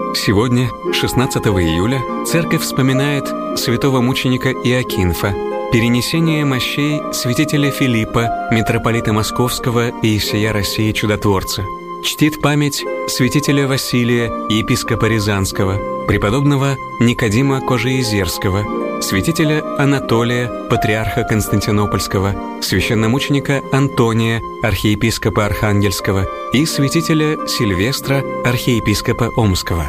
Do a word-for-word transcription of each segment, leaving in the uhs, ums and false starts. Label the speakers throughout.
Speaker 1: Сегодня, шестнадцатого июля, церковь вспоминает святого мученика Иокинфа, перенесение мощей святителя Филиппа, митрополита Московского и всея России чудотворца. Чтит память святителя Василия, епископа Рязанского, преподобного Никодима Кожеизерского, святителя Анатолия, патриарха Константинопольского, священномученика Антония, архиепископа Архангельского и святителя Сильвестра, архиепископа Омского.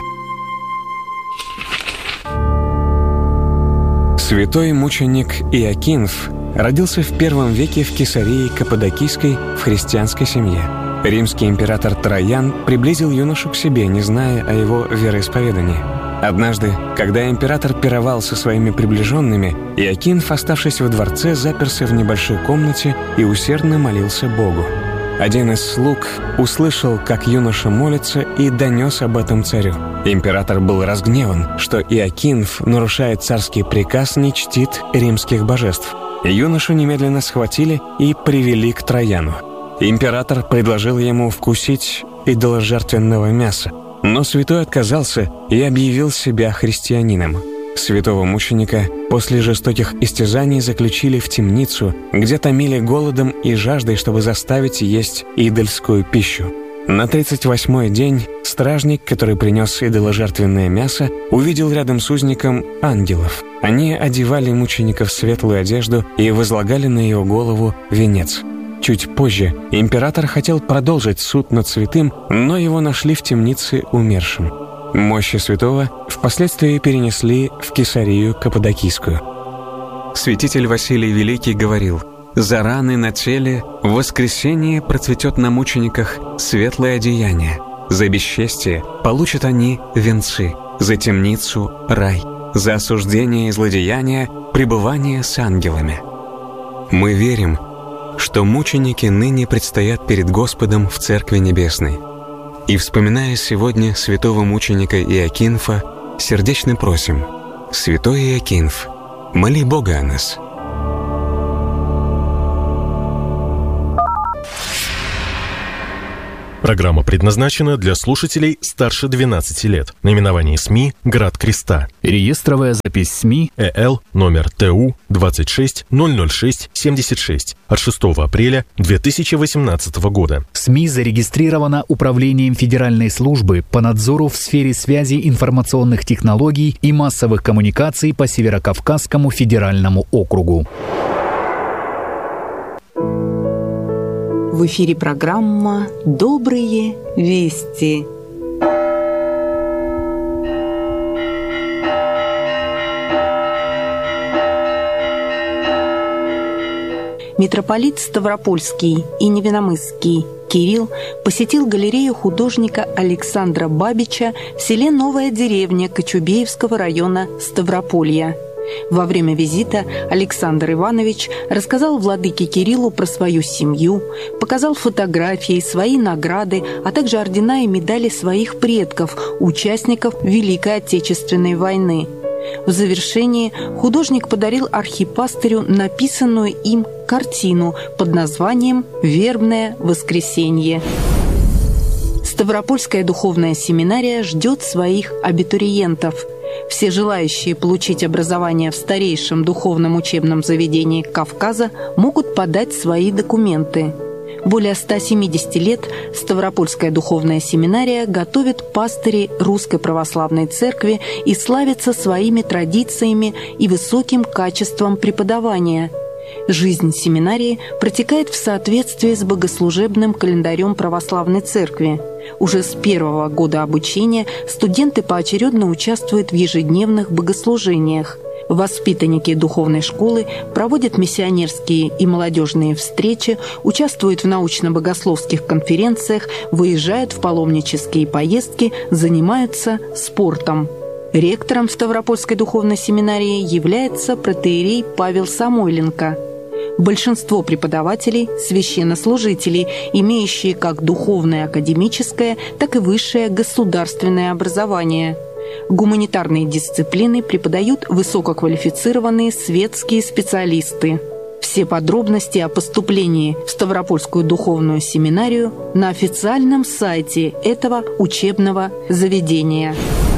Speaker 1: Святой мученик Иокинф родился в первом веке в Кесарии Каппадокийской в христианской семье. Римский император Троян приблизил юношу к себе, не зная о его вероисповедании. Однажды, когда император пировал со своими приближенными, Иокинф, оставшись во дворце, заперся в небольшой комнате и усердно молился Богу. Один из слуг услышал, как юноша молится, и донес об этом царю. Император был разгневан, что Иокинф нарушает царский приказ, не чтит римских божеств. Юношу немедленно схватили и привели к Трояну. Император предложил ему вкусить идоложертвенного мяса, но святой отказался и объявил себя христианином. Святого мученика после жестоких истязаний заключили в темницу, где томили голодом и жаждой, чтобы заставить есть идольскую пищу. На тридцать восьмой день стражник, который принес идоложертвенное мясо, увидел рядом с узником ангелов. Они одевали мученика в светлую одежду и возлагали на его голову венец. Чуть позже император хотел продолжить суд над святым, но его нашли в темнице умершим. Мощи святого впоследствии перенесли в Кесарию Каппадокийскую. Святитель Василий Великий говорил: «За раны на теле в воскресенье процветет на мучениках светлое одеяние, за бесчестие получат они венцы, за темницу — рай, за осуждение и злодеяние — пребывание с ангелами». Мы верим, что мученики ныне предстоят перед Господом в Церкви Небесной. И, вспоминая сегодня святого мученика Иокинфа, сердечно просим: Святой Иокинф, моли Бога о нас.
Speaker 2: Программа предназначена для слушателей старше двенадцати лет. Наименование СМИ «Град Креста».
Speaker 3: Реестровая запись СМИ
Speaker 2: ЭЛ номер ТУ двадцать шесть ноль ноль шесть семьдесят шесть от шестого апреля две тысячи восемнадцатого года.
Speaker 3: СМИ зарегистрирована Управлением Федеральной службы по надзору в сфере связи, информационных технологий и массовых коммуникаций по Северокавказскому федеральному округу.
Speaker 4: В эфире программа «Добрые вести». Митрополит Ставропольский и Невиномысский Кирилл посетил галерею художника Александра Бабича в селе Новая Деревня Кочубеевского района Ставрополья. Во время визита Александр Иванович рассказал владыке Кириллу про свою семью, показал фотографии, свои награды, а также ордена и медали своих предков, участников Великой Отечественной войны. В завершении художник подарил архипастырю написанную им картину под названием «Вербное воскресенье». Ставропольская духовная семинария ждет своих абитуриентов. Все желающие получить образование в старейшем духовном учебном заведении Кавказа могут подать свои документы. Более ста семидесяти лет Ставропольская духовная семинария готовит пастырей Русской Православной Церкви и славится своими традициями и высоким качеством преподавания. Жизнь семинарии протекает в соответствии с богослужебным календарем Православной Церкви. Уже с первого года обучения студенты поочередно участвуют в ежедневных богослужениях. Воспитанники духовной школы проводят миссионерские и молодежные встречи, участвуют в научно-богословских конференциях, выезжают в паломнические поездки, занимаются спортом. Ректором Ставропольской духовной семинарии является протоиерей Павел Самойленко. Большинство преподавателей – священнослужители, имеющие как духовное академическое, так и высшее государственное образование. Гуманитарные дисциплины преподают высококвалифицированные светские специалисты. Все подробности о поступлении в Ставропольскую духовную семинарию на официальном сайте этого учебного заведения.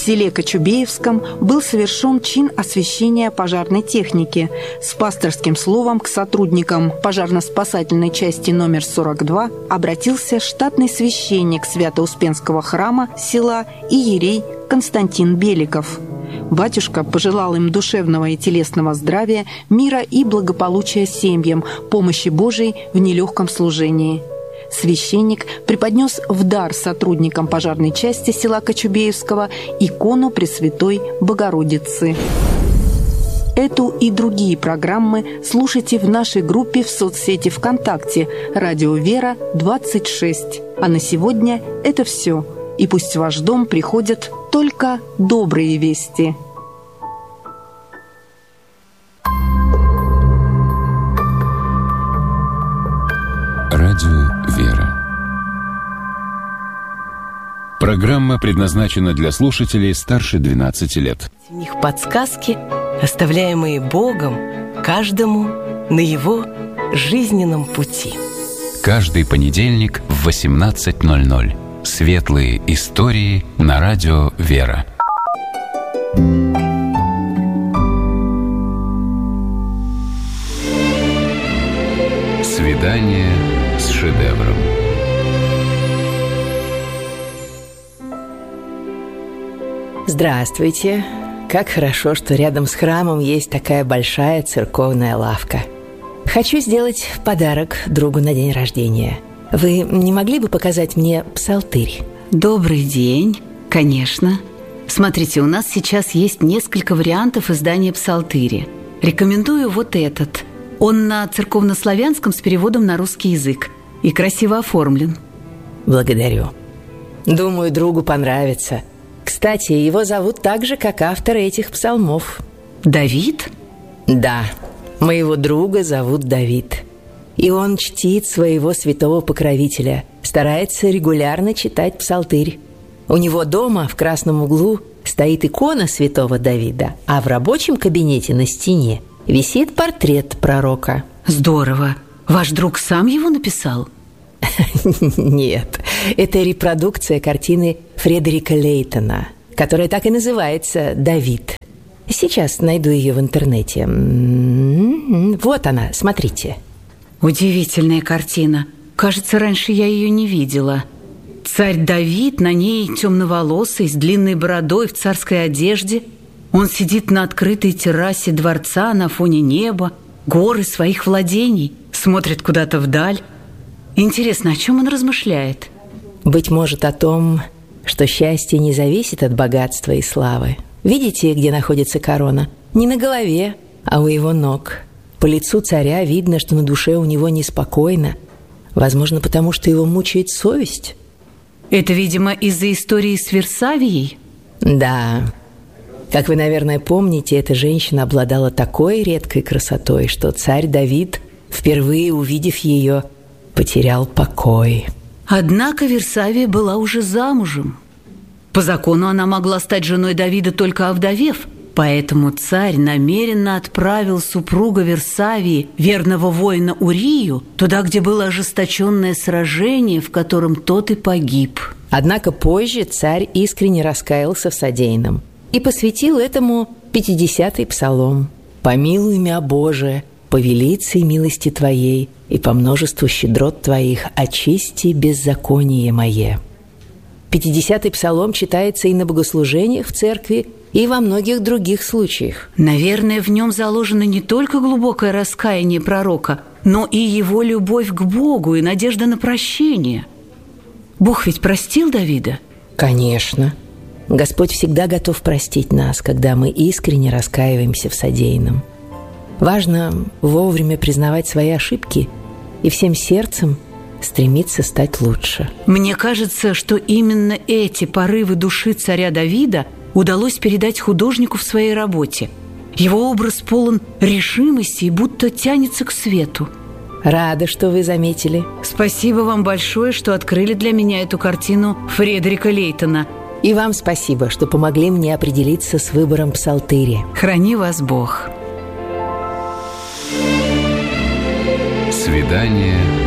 Speaker 4: селе Кочубеевском был совершен чин освящения пожарной техники. С пасторским словом к сотрудникам пожарно-спасательной части номер сорок два обратился штатный священник Свято-Успенского храма села иерей Константин Беликов. Батюшка пожелал им душевного и телесного здравия, мира и благополучия семьям, помощи Божией в нелегком служении. Священник преподнес в дар сотрудникам пожарной части села Кочубеевского икону Пресвятой Богородицы. Эту и другие программы слушайте в нашей группе в соцсети ВКонтакте «Радио Вера двадцать шесть». А на сегодня это все. И пусть в ваш дом приходят только добрые вести.
Speaker 5: Радио Вера. Программа предназначена для слушателей старше двенадцати лет.
Speaker 6: В них подсказки, оставляемые Богом каждому на его жизненном пути.
Speaker 5: Каждый понедельник в восемнадцать ноль ноль. Светлые истории на Радио Вера. Свидание с шедевром.
Speaker 6: Здравствуйте. Как хорошо, что рядом с храмом есть такая большая церковная лавка. Хочу сделать подарок другу на день рождения. Вы не могли бы показать мне псалтырь?
Speaker 7: Добрый день, конечно. Смотрите, у нас сейчас есть несколько вариантов издания псалтыри. Рекомендую вот этот. Он на церковнославянском с переводом на русский язык и красиво оформлен.
Speaker 6: Благодарю. Думаю, другу понравится. Кстати, его зовут так же, как автора этих псалмов.
Speaker 7: Давид?
Speaker 6: Да, моего друга зовут Давид. И он чтит своего святого покровителя, старается регулярно читать псалтырь. У него дома в красном углу стоит икона святого Давида, а в рабочем кабинете на стене висит портрет пророка.
Speaker 7: Здорово. Ваш друг сам его написал?
Speaker 6: Нет, это репродукция картины Фредерика Лейтона, которая так и называется «Давид». Сейчас найду ее в интернете. Вот она, смотрите.
Speaker 7: Удивительная картина. Кажется, раньше я ее не видела. Царь Давид, на ней темноволосый, с длинной бородой, в царской одежде. Он сидит на открытой террасе дворца на фоне неба, горы своих владений, смотрит куда-то вдаль. Интересно, о чем он размышляет?
Speaker 6: Быть может, о том, что счастье не зависит от богатства и славы. Видите, где находится корона? Не на голове, а у его ног. По лицу царя видно, что на душе у него неспокойно. Возможно, потому что его мучает совесть.
Speaker 7: Это, видимо, из-за истории с Версавией?
Speaker 6: Да. Как вы, наверное, помните, эта женщина обладала такой редкой красотой, что царь Давид, впервые увидев ее, потерял покой.
Speaker 7: Однако Версавия была уже замужем. По закону она могла стать женой Давида, только овдовев. Поэтому царь намеренно отправил супруга Версавии, верного воина Урию, туда, где было ожесточенное сражение, в котором тот и погиб.
Speaker 6: Однако позже царь искренне раскаялся в содеянном и посвятил этому пятидесятый псалом. «Помилуй мя, Боже, по велице милости Твоей и по множеству щедрот Твоих очисти беззаконие мое». Пятидесятый псалом читается и на богослужениях в церкви, и во многих других случаях.
Speaker 7: Наверное, в нем заложено не только глубокое раскаяние пророка, но и его любовь к Богу и надежда на прощение. Бог ведь простил Давида?
Speaker 6: Конечно. Господь всегда готов простить нас, когда мы искренне раскаиваемся в содеянном. Важно вовремя признавать свои ошибки и всем сердцем стремиться стать лучше.
Speaker 7: Мне кажется, что именно эти порывы души царя Давида удалось передать художнику в своей работе. Его образ полон решимости и будто тянется к свету.
Speaker 6: Рада, что вы заметили.
Speaker 7: Спасибо вам большое, что открыли для меня эту картину Фредерика Лейтона.
Speaker 6: И вам спасибо, что помогли мне определиться с выбором псалтыри.
Speaker 7: Храни вас Бог.
Speaker 5: Свидание